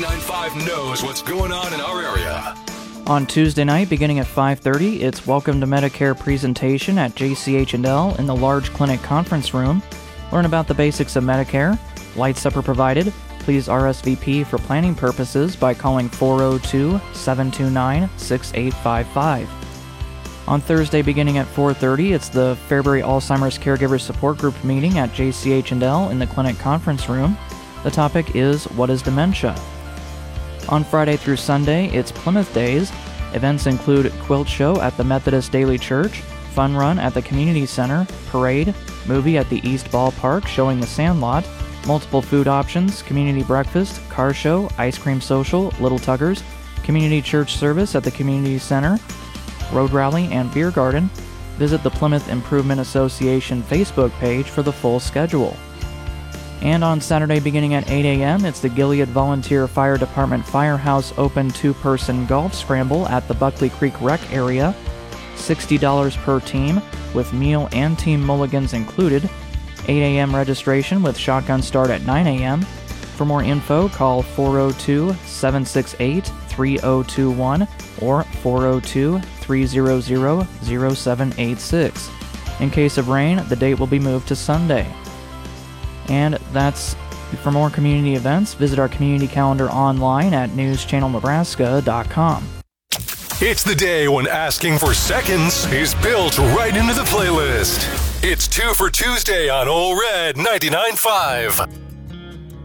99.5 knows what's going on in our area. On Tuesday night, beginning at 5:30, it's Welcome to Medicare presentation at JCH&L in the large clinic conference room. Learn about the basics of Medicare. Light supper provided. Please RSVP for planning purposes by calling 402-729-6855. On Thursday, beginning at 4:30, it's the Fairbury Alzheimer's Caregiver Support Group meeting at JCH&L in the clinic conference room. The topic is, what is dementia? On Friday through Sunday, it's Plymouth Days. Events include quilt show at the Methodist Daily Church, fun run at the Community Center, parade, movie at the East Ballpark showing The Sandlot, multiple food options, community breakfast, car show, ice cream social, Little Tuggers, community church service at the Community Center, road rally, and beer garden. Visit the Plymouth Improvement Association Facebook page for the full schedule. And on Saturday beginning at 8 a.m., it's the Gilead Volunteer Fire Department Firehouse Open 2-person golf scramble at the Buckley Creek Rec area. $60 per team, with meal and team mulligans included. 8 a.m. registration with shotgun start at 9 a.m. For more info, call 402-768-3021 or 402-300-0786. In case of rain, the date will be moved to Sunday. And for more community events, visit our community calendar online at newschannelnebraska.com. It's the day when asking for seconds is built right into the playlist. It's 2 for Tuesday on Ole Red 99.5.